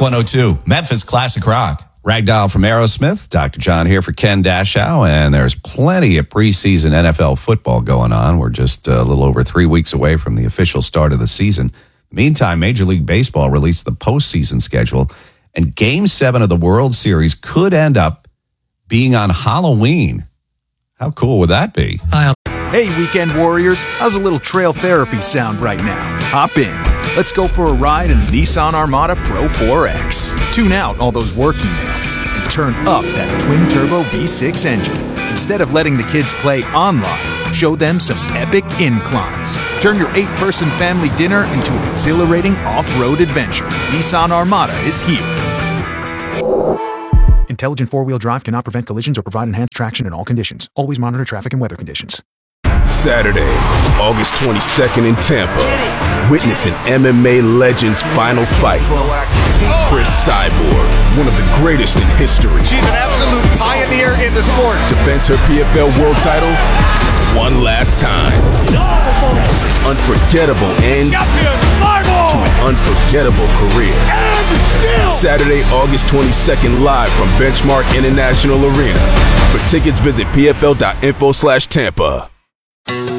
Rock 102, Memphis Classic Rock. Ragdoll from Aerosmith. Dr. John here for Ken Dashow. And there's plenty of preseason NFL football going on. We're just a little over 3 weeks away from the official start of the season. Meantime, Major League Baseball released the postseason schedule. And Game 7 of the World Series could end up being on Halloween. How cool would that be? Hey, weekend warriors. How's a little trail therapy sound right now? Hop in. Let's go for a ride in the Nissan Armada Pro 4X. Tune out all those work emails and turn up that twin-turbo V6 engine. Instead of letting the kids play online, show them some epic inclines. Turn your 8-person family dinner into an exhilarating off-road adventure. Nissan Armada is here. Intelligent four-wheel drive cannot prevent collisions or provide enhanced traction in all conditions. Always monitor traffic and weather conditions. Saturday, August 22nd in Tampa. Witness an MMA legend's final fight. Chris Cyborg, one of the greatest in history. She's an absolute pioneer in the sport. Defends her PFL world title one last time. Unforgettable end to an unforgettable career. Saturday, August 22nd, live from Benchmark International Arena. For tickets, visit pfl.info/Tampa.